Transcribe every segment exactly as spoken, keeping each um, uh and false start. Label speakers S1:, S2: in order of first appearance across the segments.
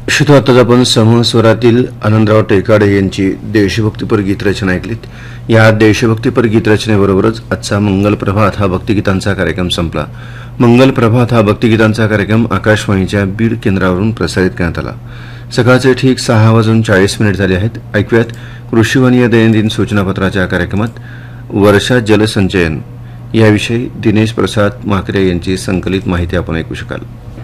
S1: श्रोता, आता आपण समूह स्वरातील आनंदराव टेकाडे यांची देशभक्तीपर गीतरचना ऐकलीत. या देशभक्तीपर गीतरचनेबरोबरच आजचा मंगल प्रभात हा भक्तिगीतांचा कार्यक्रम संपला. मंगल प्रभात हा भक्तिगीतांचा कार्यक्रम आकाशवाणीच्या बीड केंद्रावरून प्रसारित करण्यात आला. सकाळचे ठीक सहा वाजून चाळीस मिनिट झाले आहेत. ऐकूयात कृषीवाणी या दैनंदिन सूचनापत्राच्या कार्यक्रमात वर्षा जलसंचयन याविषयी दिनेश प्रसाद माकरे यांची संकलित माहिती आपण ऐकू शकाल.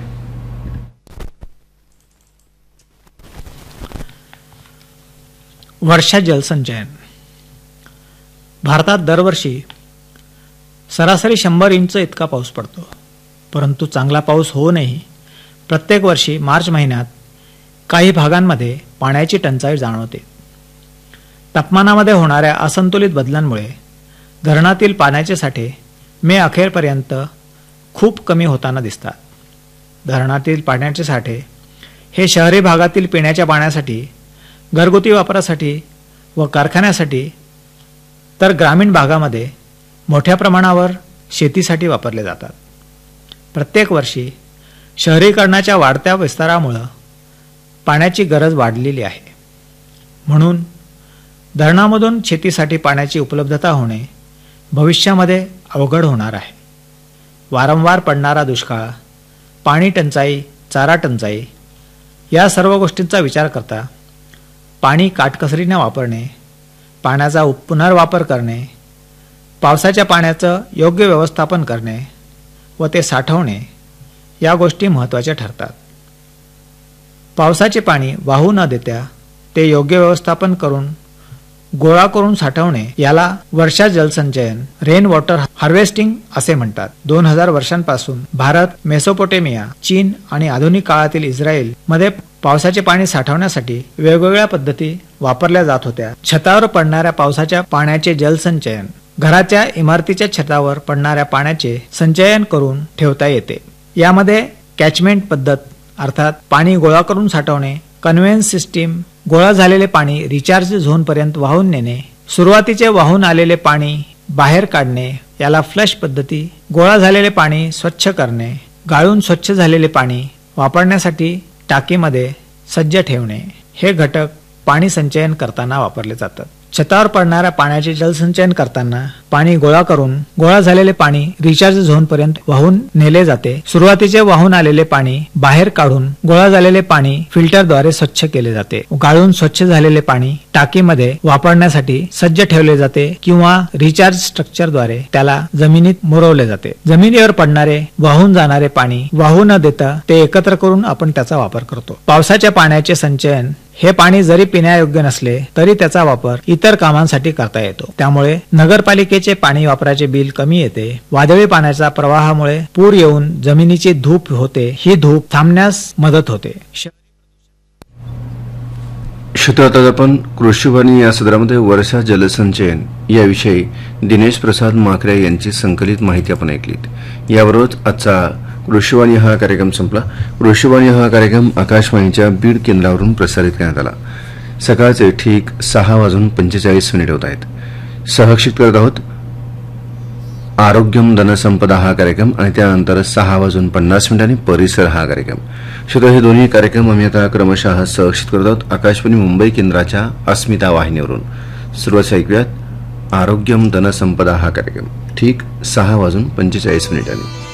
S2: वर्षा जलसंचयन. भारतात दरवर्षी सरासरी शंभर इंच इतका पाऊस पडतो. परंतु चांगला पाऊस होऊनही प्रत्येक वर्षी मार्च महिन्यात काही भागांमध्ये पाण्याची टंचाई जाणवते. तापमानामध्ये होणाऱ्या असंतुलित बदलांमुळे धरणातील पाण्याचे साठे मे अखेरपर्यंत खूप कमी होताना दिसतात. धरणातील पाण्याचे साठे हे शहरी भागातील पिण्याच्या पाण्यासाठी, घरगुती वापरासाठी व कारखान्यासाठी, तर ग्रामीण भागामध्ये मोठ्या प्रमाणावर शेतीसाठी वापरले जातात. प्रत्येक वर्षी शहरीकरणाच्या वाढत्या विस्तारामुळे पाण्याची गरज वाढलेली आहे. म्हणून धरणामधून शेतीसाठी पाण्याची उपलब्धता होणे भविष्यामध्ये अवघड होणार आहे. वारंवार पडणारा दुष्काळ, पाणी टंचाई, चारा टंचाई या सर्व गोष्टींचा विचार करता पाणी काटकसरीने वापरणे, पाण्याचा पुनर्वापर करणे, पावसाच्या पाण्याचं योग्य व्यवस्थापन करणे व ते साठवणे या गोष्टी महत्त्वाच्या ठरतात. पावसाचे पाणी वाहू न देता ते योग्य व्यवस्थापन करून गोळा करून साठवणे याला वर्षा जलसंचयन, रेन वॉटर हार्वेस्टिंग असे म्हणतात. दोन हजार वर्षांपासून भारत, मेसोपोटेमिया, चीन आणि आधुनिक काळातील इस्रायल मध्ये पावसाचे पाणी साठवण्यासाठी वेगवेगळ्या पद्धती वापरल्या जात होत्या. छतावर पडणाऱ्या पावसाच्या पाण्याचे जलसंचयन, घराच्या इमारतीच्या छतावर पडणाऱ्या पाण्याचे संचयन करून ठेवता येते. यामध्ये कॅचमेंट पद्धत अर्थात पाणी गोळा करून साठवणे, कन्व्हेन्स सिस्टीम, गोळा झालेले पाणी रिचार्ज झोनपर्यंत वाहून नेणे, सुरुवातीचे वाहून आलेले पाणी बाहेर काढणे याला फ्लश पद्धती, गोळा झालेले पाणी स्वच्छ करणे, गाळून स्वच्छ झालेले पाणी वापरण्यासाठी टाकीमध्ये सज्ज ठेवणे हे घटक पाणी संचयन करताना वापरले जातात. छतावर पडणाऱ्या पाण्याचे जलसंचयन करताना पाणी गोळा करून गोळा झालेले पाणी रिचार्ज झोनपर्यंत वाहून नेले जाते. सुरुवातीचे वाहून आलेले पाणी बाहेर काढून गोळा झालेले पाणी फिल्टरद्वारे स्वच्छ केले जाते. गाळून स्वच्छ झालेले पाणी टाकीमध्ये वापरण्यासाठी सज्ज ठेवले जाते किंवा रिचार्ज स्ट्रक्चरद्वारे त्याला जमिनीत मुरवले जाते. जमिनीवर पडणारे वाहून जाणारे पाणी वाहू न देता ते एकत्र करून आपण त्याचा वापर करतो. पावसाच्या पाण्याचे संचयन हे पाणी जरी पिण्यायोग्य नसले तरी त्याचा वापर इतर कामांसाठी करता येतो. त्यामुळे नगरपालिकेचे पाणी वापराचे बिल कमी येते. वादळी पाण्याच्या प्रवाहामुळे पूर येऊन जमिनीची धूप होते. ही धूप थांबण्यास मदत होते.
S1: श्रोता, आपण कृषीवाणी या सदरामध्ये वर्षा जलसंचयन याविषयी दिनेश प्रसाद माकरे यांची संकलित माहिती आपण ऐकलीत. याबरोबरच आजचा कृषीवाणी हा कार्यक्रम संपला. कृषीवाणी हा कार्यक्रम आकाशवाणीच्या बीड केंद्रावरून प्रसारित करण्यात आला. सकाळचे ठीक सहा वाजून पंचेचाळीस मिनिट होत आहेत. सहक्षित करत आहोत आरोग्यम धनसंपदा हा कार्यक्रम आणि त्यानंतर सहा वाजून पन्नास मिनिटांनी परिसर हा कार्यक्रम. श्रोता, हे दोन्ही कार्यक्रम आम्ही आता क्रमशः सहक्षित करत आहोत आकाशवाणी मुंबई केंद्राच्या अस्मिता वाहिनीवरून. सुरुवात ऐकूयात आरोग्यम धनसंपदा हा कार्यक्रम ठीक सहा वाजून पंचेचाळीस मिनिटांनी.